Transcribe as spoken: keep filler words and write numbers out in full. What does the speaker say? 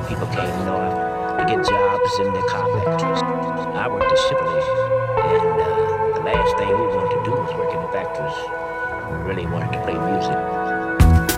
people came, you know, to get jobs in the car factories. I worked at Chevrolet, and uh, the last thing we wanted to do was work in the factories. We really wanted to play music.